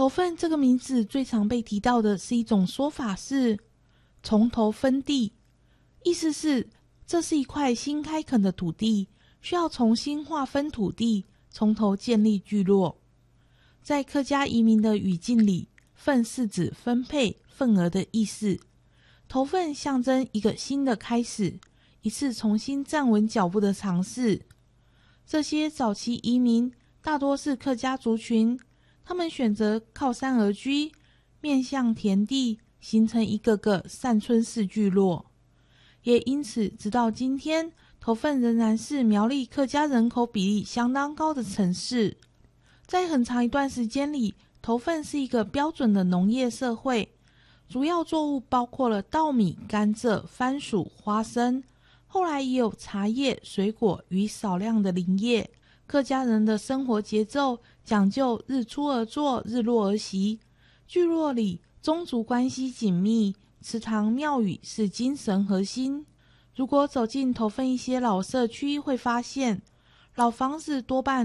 头份这个名字最常被提到的是一种说法是从头分地，意思是这是一块新开垦的土地，需要重新划分土地，从头建立聚落。在客家移民的语境里，份是指分配份额的意思，头份象征一个新的开始，一次重新站稳脚步的尝试。这些早期移民大多是客家族群，他们选择靠山而居，面向田地，形成一个个散村式聚落。也因此，直到今天，头份仍然是苗栗客家人口比例相当高的城市。在很长一段时间里，头份是一个标准的农业社会，主要作物包括了稻米、甘蔗、番薯、花生，后来也有茶叶、水果与少量的林业。客家人的生活节奏讲究日出而作，日落而息。聚落里宗族关系紧密，祠堂庙宇是精神核心。如果走进头份一些老社区，会发现老房子多半